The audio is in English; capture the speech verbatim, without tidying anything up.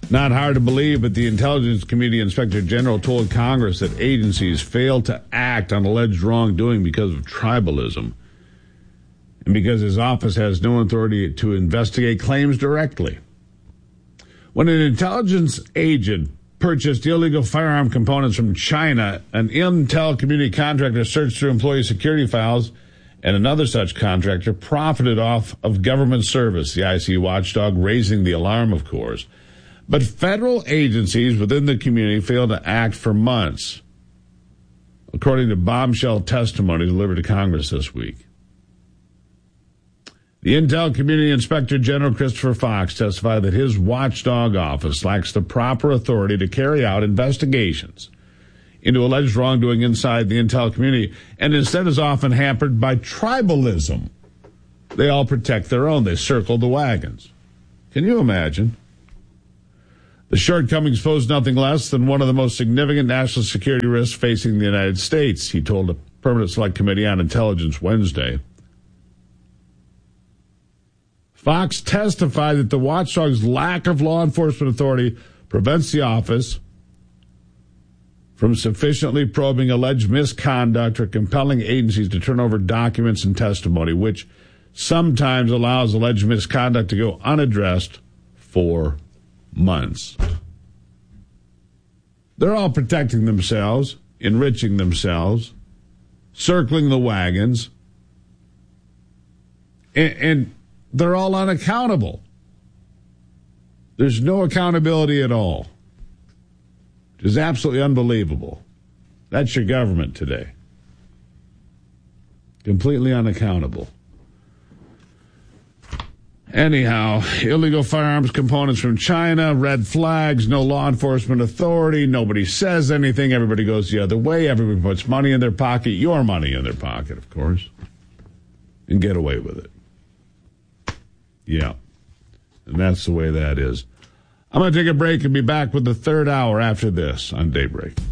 Not hard to believe, but the Intelligence Committee Inspector General told Congress that agencies failed to act on alleged wrongdoing because of tribalism and because his office has no authority to investigate claims directly. When an intelligence agent purchased illegal firearm components from China, an Intel community contractor searched through employee security files, and another such contractor profited off of government service, the I C watchdog raising the alarm, of course. But federal agencies within the community failed to act for months, according to bombshell testimony delivered to Congress this week. The Intel Community Inspector General Christopher Fox testified that his watchdog office lacks the proper authority to carry out investigations into alleged wrongdoing inside the Intel community, and instead is often hampered by tribalism. They all protect their own. They circle the wagons. Can you imagine? The shortcomings pose nothing less than one of the most significant national security risks facing the United States, he told a Permanent Select Committee on Intelligence Wednesday. Fox testified that the watchdog's lack of law enforcement authority prevents the office from sufficiently probing alleged misconduct or compelling agencies to turn over documents and testimony, which sometimes allows alleged misconduct to go unaddressed for months. They're all protecting themselves, enriching themselves, circling the wagons, and, and they're all unaccountable. There's no accountability at all. It is absolutely unbelievable. That's your government today. Completely unaccountable. Anyhow, illegal firearms components from China, red flags, no law enforcement authority, nobody says anything, everybody goes the other way, everybody puts money in their pocket, your money in their pocket, of course, and get away with it. Yeah, and that's the way that is. I'm going to take a break and be back with the third hour after this on Daybreak.